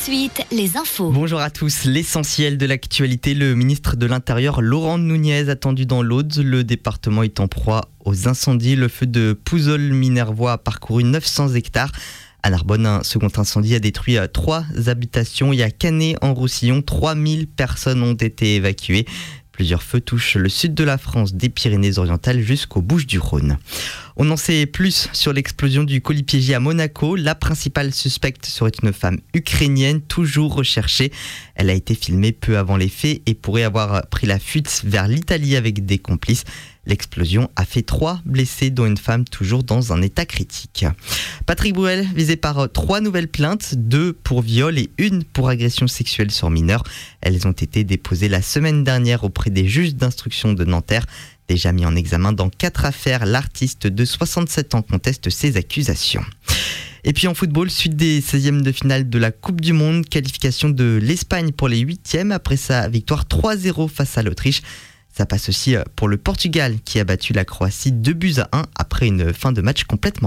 suite, les infos. Bonjour à tous. L'essentiel de l'actualité, le ministre de l'Intérieur Laurent Nunez attendu dans l'Aude. Le département est en proie aux incendies. Le feu de Pouzol-Minervois a parcouru 900 hectares. À Narbonne, un second incendie a détruit 3 habitations. Et à Canet, en Roussillon, 3000 personnes ont été évacuées. Plusieurs feux touchent le sud de la France, des Pyrénées-Orientales jusqu'aux Bouches-du-Rhône. On en sait plus sur l'explosion du colis piégé à Monaco. La principale suspecte serait une femme ukrainienne, toujours recherchée. Elle a été filmée peu avant les faits et pourrait avoir pris la fuite vers l'Italie avec des complices. L'explosion a fait 3 blessés, dont une femme toujours dans un état critique. Patrick Bruel, visé par 3 nouvelles plaintes, 2 pour viol et 1 pour agression sexuelle sur mineurs. Elles ont été déposées la semaine dernière auprès des juges d'instruction de Nanterre. Déjà mis en examen dans 4 affaires, l'artiste de 67 ans conteste ces accusations. Et puis en football, suite des 16e de finale de la Coupe du Monde, qualification de l'Espagne pour les 8e après sa victoire 3-0 face à l'Autriche. Ça passe aussi pour le Portugal qui a battu la Croatie 2-1 après une fin de match complètement